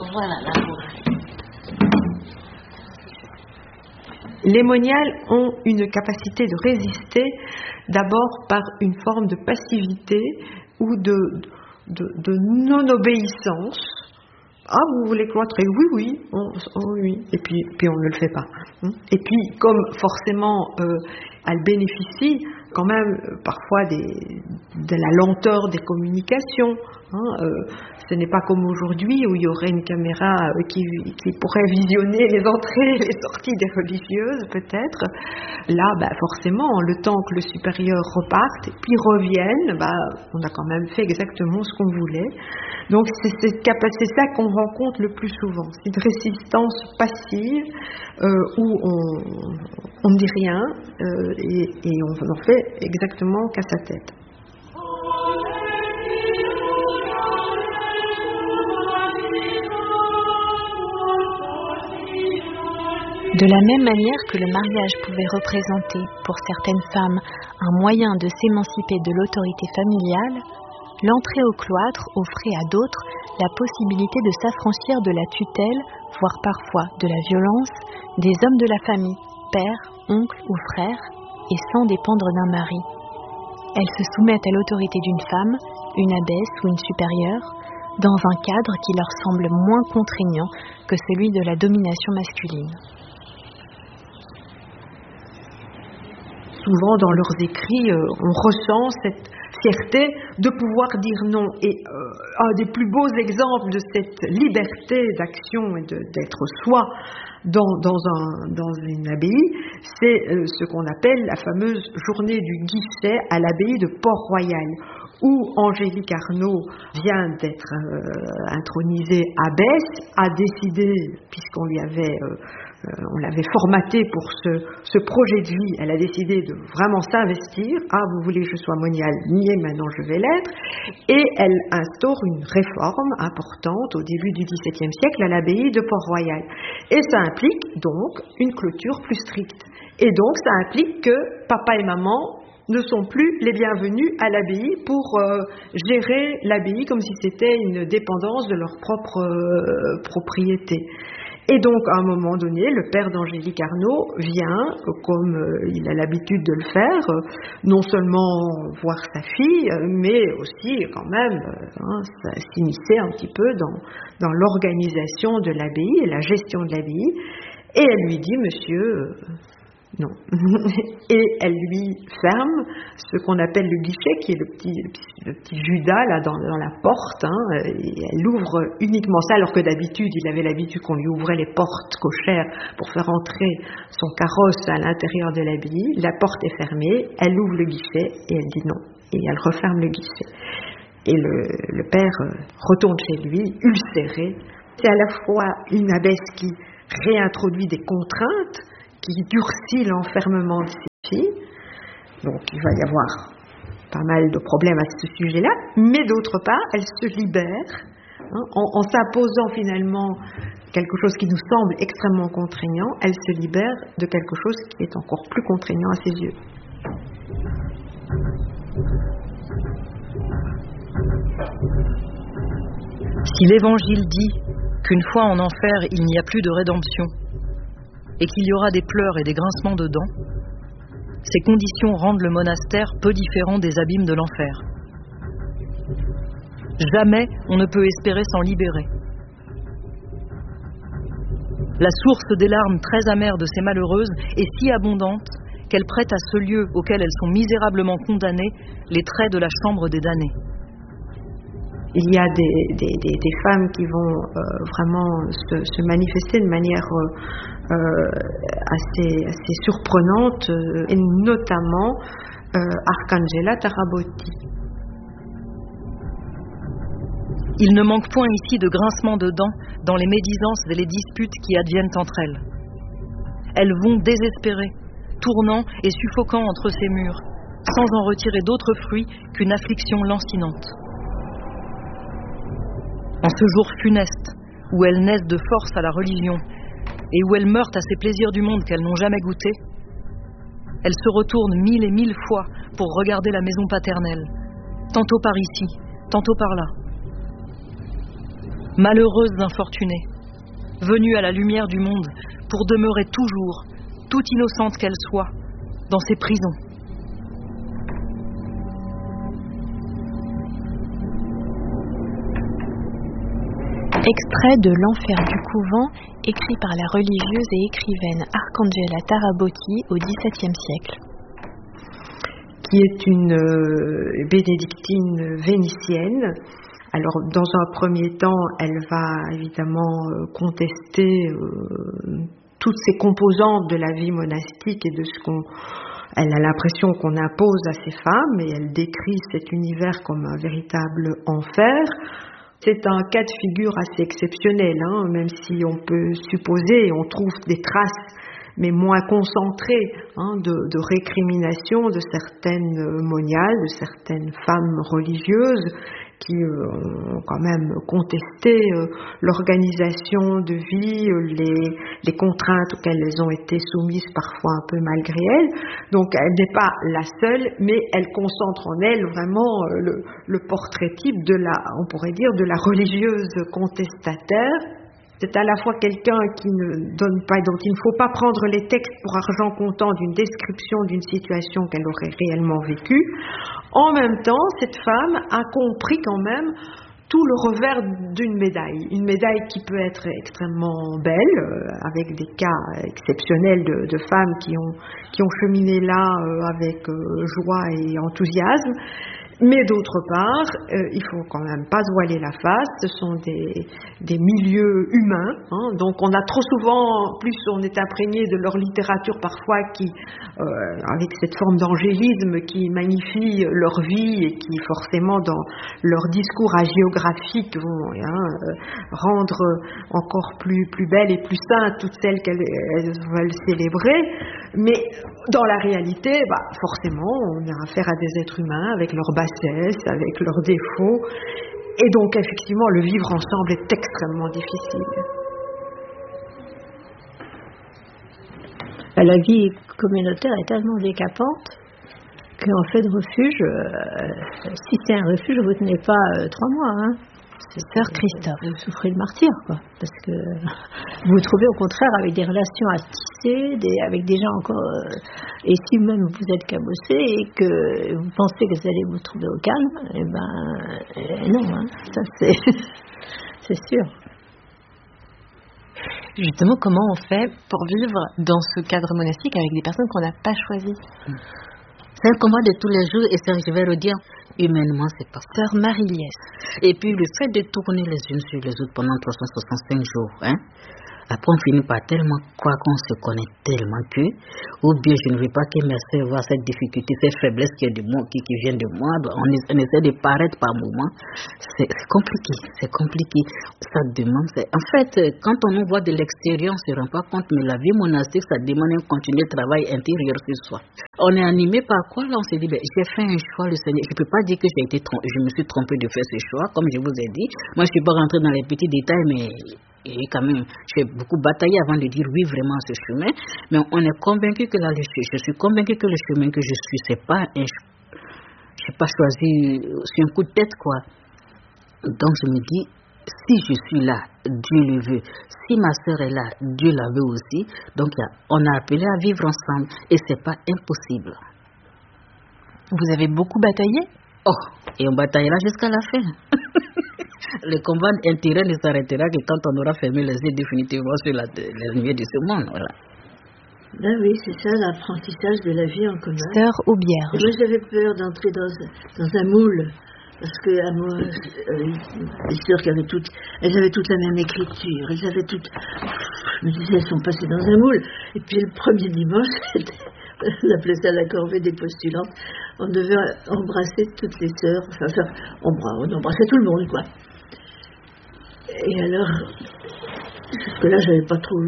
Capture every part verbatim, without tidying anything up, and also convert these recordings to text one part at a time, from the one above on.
Voilà, là, voilà. Les moniales ont une capacité de résister d'abord par une forme de passivité ou de, de, de non-obéissance. Ah, vous voulez cloîtrer? Oui, oui, on, oh, oui. Et puis, puis on ne le fait pas. Et puis, comme forcément, euh, elle bénéficie quand même euh, parfois des, de la lenteur des communications. Hein, euh, ce n'est pas comme aujourd'hui où il y aurait une caméra euh, qui, qui pourrait visionner les entrées et les sorties des religieuses, peut-être. Là, bah, forcément, le temps que le supérieur reparte et puis revienne, bah, on a quand même fait exactement ce qu'on voulait. Donc c'est, c'est, c'est ça qu'on rencontre le plus souvent, c'est une résistance passive euh, où on, on ne dit rien euh, et, et on en fait exactement qu'à sa tête. De la même manière que le mariage pouvait représenter pour certaines femmes un moyen de s'émanciper de l'autorité familiale, l'entrée au cloître offrait à d'autres la possibilité de s'affranchir de la tutelle, voire parfois de la violence, des hommes de la famille, père, oncle ou frère, et sans dépendre d'un mari. Elles se soumettent à l'autorité d'une femme, une abbesse ou une supérieure, dans un cadre qui leur semble moins contraignant que celui de la domination masculine. Souvent dans leurs écrits, euh, on ressent cette fierté de pouvoir dire non. Et euh, un des plus beaux exemples de cette liberté d'action et de, d'être soi dans, dans, un, dans une abbaye, c'est euh, ce qu'on appelle la fameuse journée du guichet à l'abbaye de Port-Royal, où Angélique Arnauld vient d'être euh, intronisée abbesse, a décidé, puisqu'on lui avait... Euh, Euh, on l'avait formatée pour ce, ce projet de vie, elle a décidé de vraiment s'investir. Ah, vous voulez que je sois moniale, niez, maintenant je vais l'être. Et elle instaure une réforme importante au début du dix-septième siècle à l'abbaye de Port-Royal. Et ça implique donc une clôture plus stricte. Et donc ça implique que papa et maman ne sont plus les bienvenus à l'abbaye pour euh, gérer l'abbaye comme si c'était une dépendance de leur propre euh, propriété. Et donc, à un moment donné, le père d'Angélique Arnauld vient, comme euh, il a l'habitude de le faire, euh, non seulement voir sa fille, euh, mais aussi, quand même, euh, hein, s'immiscer un petit peu dans, dans l'organisation de l'abbaye et la gestion de l'abbaye. Et elle lui dit, monsieur... Euh, Non. Et elle lui ferme ce qu'on appelle le guichet, qui est le petit, le petit, le petit Judas là dans, dans la porte. Hein, et elle ouvre uniquement ça, alors que d'habitude, il avait l'habitude qu'on lui ouvrait les portes cochères pour faire entrer son carrosse à l'intérieur de l'abbaye. La porte est fermée, elle ouvre le guichet et elle dit non. Et elle referme le guichet. Et le, le père retourne chez lui, ulcéré. C'est à la fois une abbesse qui réintroduit des contraintes, qui durcit l'enfermement de ses filles. Donc il va y avoir pas mal de problèmes à ce sujet-là, mais d'autre part, elle se libère hein, en, en s'imposant finalement quelque chose qui nous semble extrêmement contraignant, elle se libère de quelque chose qui est encore plus contraignant à ses yeux. Si l'Évangile dit qu'une fois en enfer, il n'y a plus de rédemption, et qu'il y aura des pleurs et des grincements de dents, ces conditions rendent le monastère peu différent des abîmes de l'enfer. Jamais on ne peut espérer s'en libérer. La source des larmes très amères de ces malheureuses est si abondante qu'elle prête à ce lieu auquel elles sont misérablement condamnées les traits de la chambre des damnés. Il y a des, des, des, des femmes qui vont euh, vraiment se, se manifester de manière euh, euh, assez, assez surprenante, euh, et notamment euh, Arcangela Tarabotti. Il ne manque point ici de grincements de dents dans les médisances et les disputes qui adviennent entre elles. Elles vont désespérées, tournant et suffoquant entre ces murs, sans en retirer d'autre fruit qu'une affliction lancinante. En ce jour funeste, où elles naissent de force à la religion, et où elles meurent à ces plaisirs du monde qu'elles n'ont jamais goûtés, elles se retournent mille et mille fois pour regarder la maison paternelle, tantôt par ici, tantôt par là. malheureuses infortunées, venues à la lumière du monde pour demeurer toujours, toute innocente qu'elles soient, dans ces prisons. Extrait de L'Enfer du couvent, écrit par la religieuse et écrivaine Arcangela Tarabotti au dix-septième siècle. Qui est une euh, bénédictine vénitienne. Alors, dans un premier temps, elle va évidemment euh, contester euh, toutes ces composantes de la vie monastique et de ce qu'on... Elle a l'impression qu'on impose à ces femmes et elle décrit cet univers comme un véritable enfer. C'est un cas de figure assez exceptionnel, hein, même si on peut supposer, on trouve des traces, mais moins concentrées, hein, de, de récrimination de certaines moniales, de certaines femmes religieuses qui euh, ont quand même contesté euh, l'organisation de vie, les, les contraintes auxquelles elles ont été soumises parfois un peu malgré elles. Donc elle n'est pas la seule, mais elle concentre en elle vraiment euh, le, le portrait type de la, on pourrait dire, de la religieuse contestataire. C'est à la fois quelqu'un qui ne donne pas, dont il ne faut pas prendre les textes pour argent comptant d'une description d'une situation qu'elle aurait réellement vécue. En même temps, cette femme a compris quand même tout le revers d'une médaille. Une médaille qui peut être extrêmement belle, euh, avec des cas exceptionnels de, de femmes qui ont, qui ont cheminé là euh, avec euh, joie et enthousiasme. Mais d'autre part, euh, il faut quand même pas se voiler la face, ce sont des, des milieux humains, hein, donc on a trop souvent, plus on est imprégné de leur littérature parfois qui, euh, avec cette forme d'angélisme qui magnifie leur vie et qui forcément dans leur discours hagiographique vont hein, euh, rendre encore plus, plus belle et plus sainte toutes celles qu'elles elles veulent célébrer, mais dans la réalité, bah, forcément, on a affaire à des êtres humains avec leurs bassesses, avec leurs défauts, et donc effectivement, le vivre ensemble est extrêmement difficile. La vie communautaire est tellement décapante qu'en fait de refuge, euh, si c'est un refuge, vous ne tenez pas euh, trois mois, hein. C'est Sœur Christophe. Vous souffrez le martyr, quoi, parce que vous vous trouvez au contraire avec des relations à tisser, des, avec des gens encore. Euh, et si même vous êtes cabossé et que vous pensez que vous allez vous trouver au calme, eh ben euh, non, hein, ça c'est c'est sûr. Justement, comment on fait pour vivre dans ce cadre monastique avec des personnes qu'on n'a pas choisies? C'est un combat de tous les jours et ça, je vais le dire, humainement, c'est pas ça. Sœur Marie-Liesse. Et puis le fait de tourner les unes sur les autres pendant trois cent soixante-cinq jours, hein, après on finit par tellement croire qu'on se connaît tellement que, ou bien je ne veux pas que mes sœurs voient cette difficulté, cette faiblesse qui, est de moi, qui, qui vient de moi, on, on essaie de paraître par moment. C'est, c'est compliqué, c'est compliqué. Ça demande, c'est... En fait, quand on nous voit de l'extérieur, on ne se rend pas compte, mais la vie monastique, ça demande un continuel travail intérieur sur soi. On est animé par quoi? Là, on s'est dit, ben, j'ai fait un choix, le Seigneur. Je ne peux pas dire que j'ai été trom- je me suis trompé de faire ce choix, comme je vous ai dit. Moi, je ne suis pas rentré dans les petits détails, mais et quand même, j'ai beaucoup bataillé avant de dire oui vraiment à ce chemin. Mais on est convaincu que là, je suis convaincu que le chemin que je suis, c'est pas un, je n'ai pas choisi sur un coup de tête, quoi. Donc, je me dis, si je suis là, Dieu le veut. Si ma sœur est là, Dieu la veut aussi. Donc, on a appelé à vivre ensemble et c'est pas impossible. Vous avez beaucoup bataillé? Oh, et on bataillera jusqu'à la fin. Le combat intérieur ne s'arrêtera que quand on aura fermé les yeux définitivement sur la, la lumière de ce monde. Voilà. Ben oui, c'est ça l'apprentissage de la vie en commun. Sœur Aubière. Moi, j'avais peur d'entrer dans, dans un moule. Parce que à moi, euh, les sœurs qui avaient toutes, elles avaient toutes la même écriture, elles avaient toutes, je me disais, elles sont passées dans un moule. Et puis le premier dimanche, on appelait ça la corvée des postulantes, on devait embrasser toutes les sœurs, enfin, enfin on, on embrassait tout le monde, quoi. Et alors, parce que là, j'avais pas trop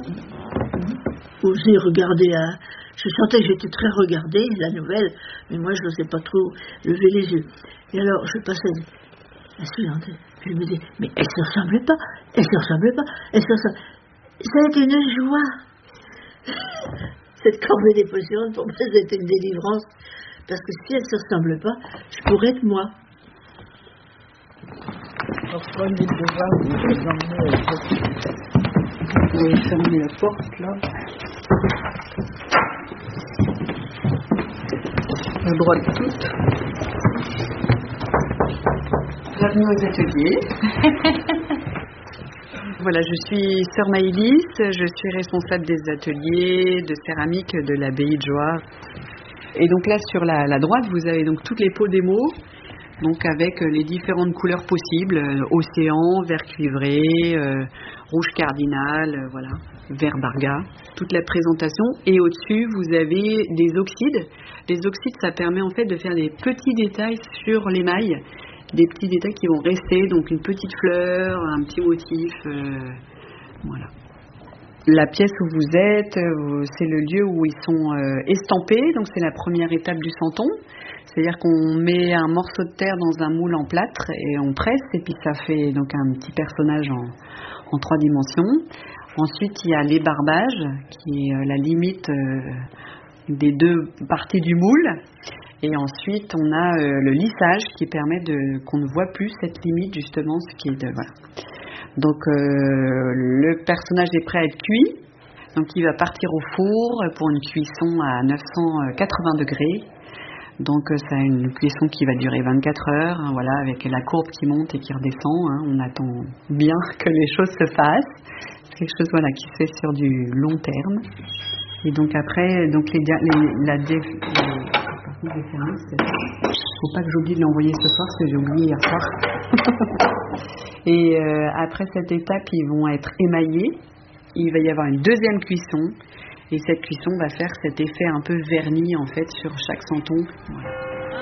osé regarder à... Je sentais que j'étais très regardée, la nouvelle, mais moi, je n'osais pas trop lever les yeux. Et alors, je passais la suivante, je me disais, mais elle ne se ressemblait pas, elle ne se ressemblait pas, elle se ressemblait... Ça a été une joie. Cette corvée des potions, pour moi, c'était une délivrance, parce que si elle ne se ressemble pas, je pourrais être moi. Parfois, les devoirs, vous les emmenez. Vous pouvez fermer la porte, là. À droite toute. Bienvenue aux ateliers. Voilà, je suis sœur Maëlys, je suis responsable des ateliers de céramique de l'abbaye de Joie. Et donc là, sur la, la droite, vous avez donc toutes les pots d'émaux, donc avec les différentes couleurs possibles, euh, océan, vert cuivré, euh, rouge cardinal, euh, voilà, vert barga, toute la présentation. Et au-dessus, vous avez des oxydes. Les oxydes, ça permet en fait de faire des petits détails sur l'émail, des petits détails qui vont rester, donc une petite fleur, un petit motif, euh, voilà. La pièce où vous êtes, c'est le lieu où ils sont euh, estampés, donc c'est la première étape du santon. C'est-à-dire qu'on met un morceau de terre dans un moule en plâtre et on presse, et puis ça fait donc un petit personnage en, en trois dimensions. Ensuite, il y a l'ébarbage, qui est euh, la limite euh, des deux parties du moule. Et ensuite, on a euh, le lissage qui permet de, qu'on ne voit plus cette limite, justement, ce qui est de, voilà. Donc, euh, le personnage est prêt à être cuit. Donc, il va partir au four pour une cuisson à neuf cent quatre-vingts degrés. Donc, euh, c'est une cuisson qui va durer vingt-quatre heures, hein, voilà, avec la courbe qui monte et qui redescend. Hein. On attend bien que les choses se fassent. C'est quelque chose, voilà, qui se fait sur du long terme. Et donc, après, donc les, les, la dé, les, il ne faut pas que j'oublie de l'envoyer ce soir, parce que j'ai oublié hier soir. Et euh, après cette étape, ils vont être émaillés. Il va y avoir une deuxième cuisson. Et cette cuisson va faire cet effet un peu verni, en fait, sur chaque santon. Voilà.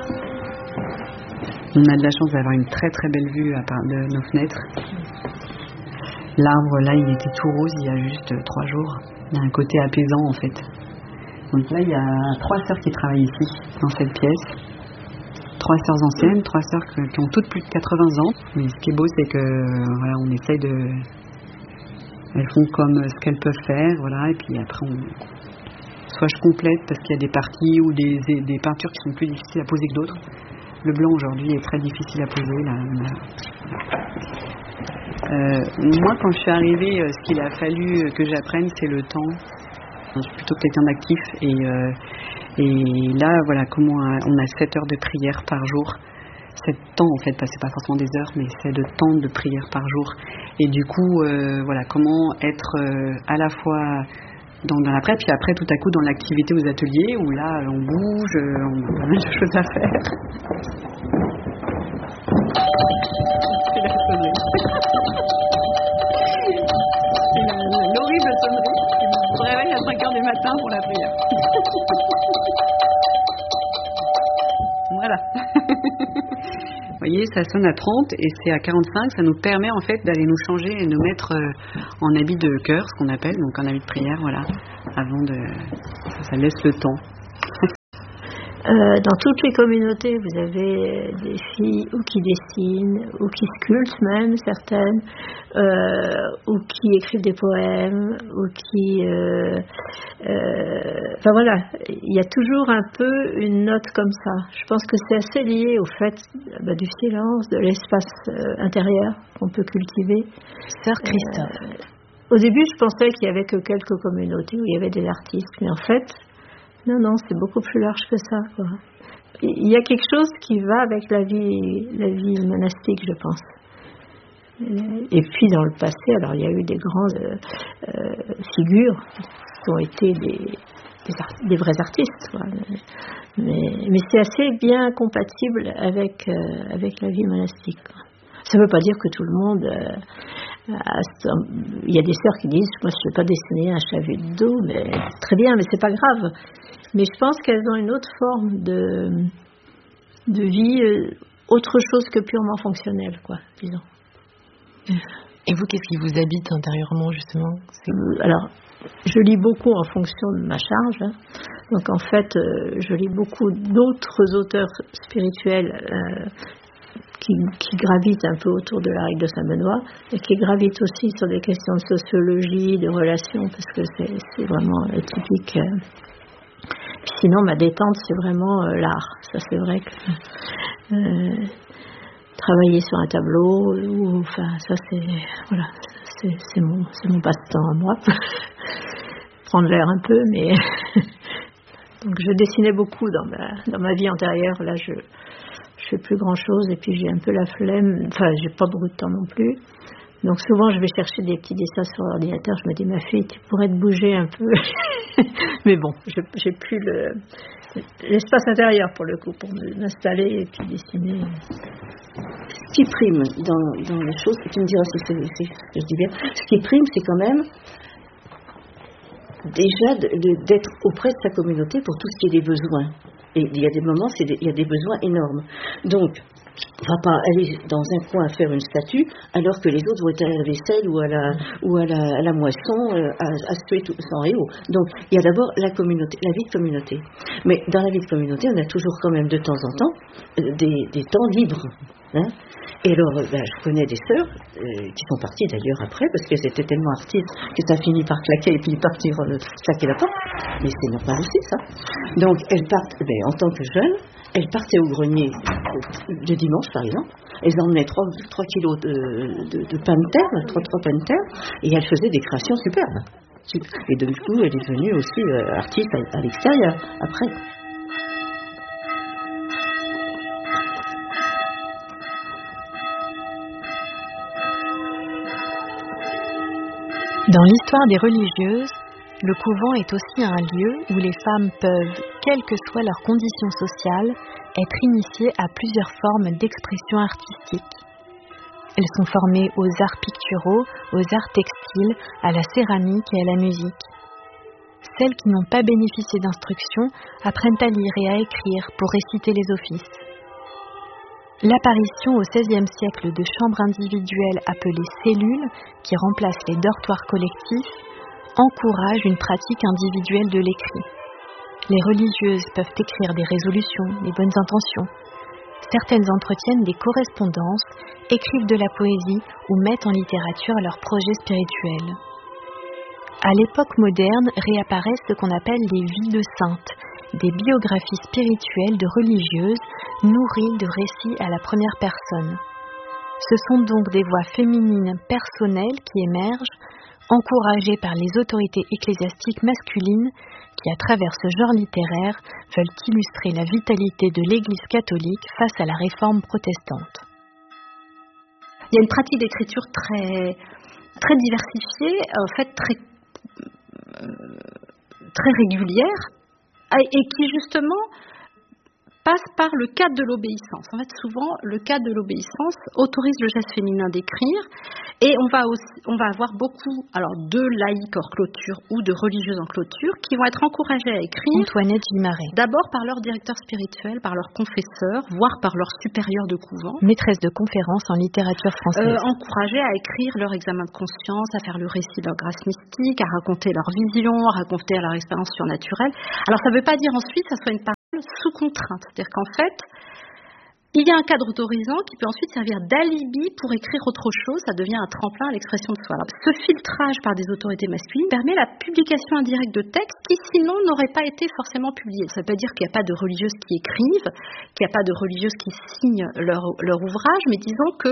On a de la chance d'avoir une très très belle vue à part de nos fenêtres. L'arbre, là, il était tout rose il y a juste trois jours. Il y a un côté apaisant, en fait. Donc là, il y a trois sœurs qui travaillent ici, dans cette pièce. Trois sœurs anciennes, trois sœurs que, qui ont toutes plus de quatre-vingts ans. Mais ce qui est beau, c'est que voilà, on essaye de... Elles font comme ce qu'elles peuvent faire, voilà. Et puis après, on... soit je complète parce qu'il y a des parties ou des, des peintures qui sont plus difficiles à poser que d'autres. Le blanc, aujourd'hui, est très difficile à poser, là. Euh, moi, quand je suis arrivée, ce qu'il a fallu que j'apprenne, c'est le temps. Je suis plutôt quelqu'un d'actif et, euh, et là, voilà, comment on a sept heures de prière par jour. sept temps, en fait, c'est pas forcément des heures, mais c'est de temps de prière par jour. Et du coup, euh, voilà, comment être euh, à la fois dans, dans l'après, puis après, tout à coup, dans l'activité aux ateliers, où là, on bouge, on a pas mal de choses à faire. C'est la sonnerie. C'est l'horrible sonnerie. Je me réveille à cinq heures du matin pour la prière. Voilà. Vous voyez, ça sonne à trente et c'est à quarante-cinq. Ça nous permet en fait d'aller nous changer et nous mettre euh, en habit de chœur, ce qu'on appelle, donc en habit de prière, voilà, avant de... Ça, ça laisse le temps. Euh, dans toutes les communautés, vous avez des filles ou qui dessinent, ou qui sculptent même, certaines, euh, ou qui écrivent des poèmes, ou qui... Euh, euh, enfin voilà, il y a toujours un peu une note comme ça. Je pense que c'est assez lié au fait bah, du silence, de l'espace euh, intérieur qu'on peut cultiver. Sœur Christophe. Euh, au début, je pensais qu'il y avait que quelques communautés où il y avait des artistes, mais en fait... Non, non, c'est beaucoup plus large que ça, quoi. Il y a quelque chose qui va avec la vie, la vie monastique, je pense. Et puis dans le passé, alors il y a eu des grandes euh, euh, figures qui ont été des, des, art- des vrais artistes, quoi. Mais, mais c'est assez bien compatible avec, euh, avec la vie monastique, quoi. Ça ne veut pas dire que tout le monde... Euh, a, il y a des sœurs qui disent, moi je ne vais pas dessiner un chalut de dos, mais très bien, mais c'est pas grave. Mais je pense qu'elles ont une autre forme de, de vie, euh, autre chose que purement fonctionnelle, quoi, disons. Et vous, qu'est-ce qui vous habite intérieurement, justement? C'est... Alors, je lis beaucoup en fonction de ma charge. Hein. Donc, en fait, euh, je lis beaucoup d'autres auteurs spirituels euh, qui, qui gravitent un peu autour de la règle de Saint-Benoît et qui gravitent aussi sur des questions de sociologie, de relations, parce que c'est, c'est vraiment euh, typique. Euh. Puis sinon, ma détente, c'est vraiment euh, l'art. Ça, c'est vrai que... Euh, travailler sur un tableau, ou, enfin, ça c'est, voilà, c'est, c'est mon, c'est mon passe-temps à moi. Prendre l'air un peu, mais donc je dessinais beaucoup dans ma, dans ma vie antérieure. Là, je, je fais plus grand-chose, et puis j'ai un peu la flemme. Enfin, j'ai pas beaucoup de temps non plus. Donc souvent, je vais chercher des petits dessins sur l'ordinateur. Je me dis, ma fille, tu pourrais te bouger un peu. Mais bon, je, j'ai plus le, l'espace intérieur pour le coup, pour m'installer et puis dessiner. Ce qui prime dans, dans les choses, tu me diras si c'est, si je dis bien, ce qui prime, c'est quand même déjà de, de, d'être auprès de sa communauté pour tout ce qui est des besoins. Et il y a des moments, c'est des, il y a des besoins énormes. Donc, on ne va pas aller dans un coin faire une statue alors que les autres vont être à la vaisselle ou à la, ou à la, à la moisson, à, à se tuer tout, sans réo. Donc, il y a d'abord la communauté, la vie de communauté. Mais dans la vie de communauté, on a toujours quand même de temps en temps des, des temps libres. Hein. Et alors, ben, je connais des sœurs euh, qui sont parties d'ailleurs après, parce qu'elles étaient tellement artistes que ça finit par claquer et puis partir euh, claquer la porte. Mais c'est normal aussi, ça. Donc, elles partent, ben, en tant que jeunes, elles partaient au grenier le dimanche, par exemple. Elles emmenaient trois kilos de, de, de pain de terre, trois pains de terre, et elles faisaient des créations superbes. Et du coup, elle est devenue aussi euh, artiste à, à l'extérieur, après. Dans l'histoire des religieuses, le couvent est aussi un lieu où les femmes peuvent, quelles que soient leurs conditions sociales, être initiées à plusieurs formes d'expression artistique. Elles sont formées aux arts picturaux, aux arts textiles, à la céramique et à la musique. Celles qui n'ont pas bénéficié d'instruction apprennent à lire et à écrire pour réciter les offices. L'apparition au seizième siècle de chambres individuelles appelées cellules, qui remplacent les dortoirs collectifs, encourage une pratique individuelle de l'écrit. Les religieuses peuvent écrire des résolutions, des bonnes intentions. Certaines entretiennent des correspondances, écrivent de la poésie ou mettent en littérature leurs projets spirituels. À l'époque moderne réapparaissent ce qu'on appelle les vies de saintes, des biographies spirituelles de religieuses nourries de récits à la première personne. Ce sont donc des voix féminines personnelles qui émergent, encouragées par les autorités ecclésiastiques masculines qui, à travers ce genre littéraire, veulent illustrer la vitalité de l'Église catholique face à la réforme protestante. Il y a une pratique d'écriture très, très diversifiée, en fait très, très régulière, et qui justement passe par le cadre de l'obéissance. En fait, souvent, le cadre de l'obéissance autorise le geste féminin d'écrire, et on va aussi, on va avoir beaucoup, alors, de laïcs hors clôture ou de religieuses en clôture qui vont être encouragées à écrire. Antoinette Guimaret. D'abord par leur directeur spirituel, par leur confesseur, voire par leur supérieur de couvent. Maîtresse de conférences en littérature française. Euh, encouragées à écrire leur examen de conscience, à faire le récit de leur grâce mystique, à raconter leur vision, à raconter leur expérience surnaturelle. Alors, ça ne veut pas dire ensuite que ça soit une parole sous contrainte. C'est-à-dire qu'en fait, il y a un cadre autorisant qui peut ensuite servir d'alibi pour écrire autre chose. Ça devient un tremplin à l'expression de soi. Alors, ce filtrage par des autorités masculines permet la publication indirecte de textes qui, sinon, n'auraient pas été forcément publiés. Ça ne veut pas dire qu'il n'y a pas de religieuses qui écrivent, qu'il n'y a pas de religieuses qui signent leur, leur ouvrage, mais disons que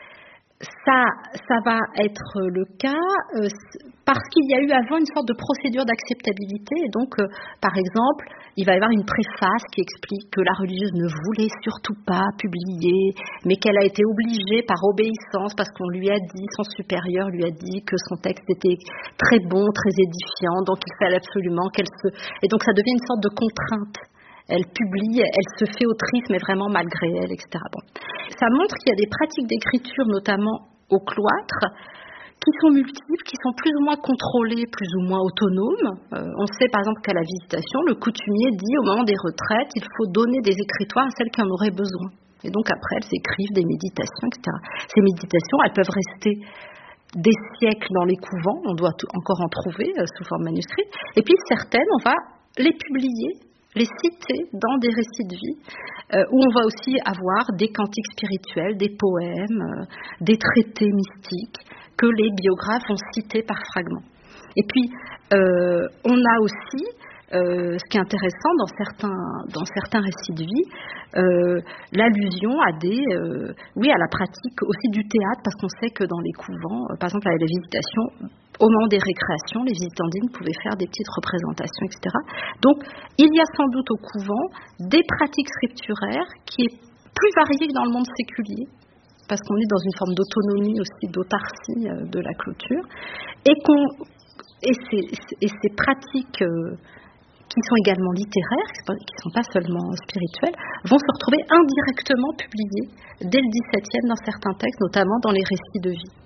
Ça, ça va être le cas euh, parce qu'il y a eu avant une sorte de procédure d'acceptabilité. Et donc, euh, par exemple, il va y avoir une préface qui explique que la religieuse ne voulait surtout pas publier, mais qu'elle a été obligée par obéissance parce qu'on lui a dit, son supérieur lui a dit que son texte était très bon, très édifiant, donc il fallait absolument qu'elle se... Et donc, ça devient une sorte de contrainte. Elle publie, elle se fait autrice, mais vraiment malgré elle, et cetera. Bon. Ça montre qu'il y a des pratiques d'écriture, notamment au cloître, qui sont multiples, qui sont plus ou moins contrôlées, plus ou moins autonomes. Euh, on sait par exemple qu'à la visitation, le coutumier dit au moment des retraites, il faut donner des écritoires à celles qui en auraient besoin. Et donc après, elles écrivent des méditations, et cetera. Ces méditations, elles peuvent rester des siècles dans les couvents, on doit tout, encore en trouver euh, sous forme manuscrite. Et puis certaines, on va les publier, les citer dans des récits de vie, euh, où on va aussi avoir des cantiques spirituels, des poèmes, euh, des traités mystiques, que les biographes vont citer par fragments. Et puis, euh, on a aussi euh, ce qui est intéressant dans certains, dans certains récits de vie, euh, l'allusion à des, euh, oui, à la pratique aussi du théâtre, parce qu'on sait que dans les couvents, euh, par exemple à la visitation, au moment des récréations, les visitandines pouvaient faire des petites représentations, et cetera. Donc, il y a sans doute au couvent des pratiques scripturaires qui est plus variées que dans le monde séculier, parce qu'on est dans une forme d'autonomie aussi, d'autarcie euh, de la clôture, et, qu'on, et, ces, et ces pratiques euh, qui sont également littéraires, qui ne sont pas seulement spirituelles, vont se retrouver indirectement publiées dès le dix-septième dans certains textes, notamment dans les récits de vie.